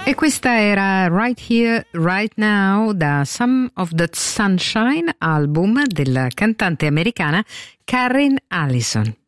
E questa era Right Here, Right Now da Some of That Sunshine, album della cantante americana Karen Allison.